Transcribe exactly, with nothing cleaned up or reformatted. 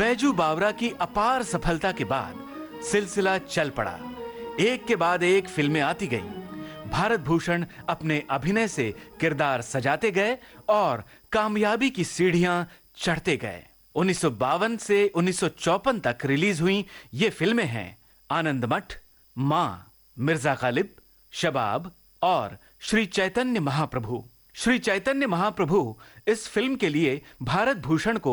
बैजू बावरा की अपार सफलता के बाद सिलसिला चल पड़ा। एक के बाद एक फिल्में आती गईं। भारत भूषण अपने अभिनय से किरदार सजाते गए और कामयाबी की सीढ़ियां चढ़ते गए। उन्नीस सौ बावन से उन्नीस सौ चौपन तक रिलीज हुई ये फिल्में हैं आनंद मठ, मां, मिर्जा गालिब, शबाब और श्री चैतन्य महाप्रभु। श्री चैतन्य महाप्रभु इस फिल्म के लिए भारत भूषण को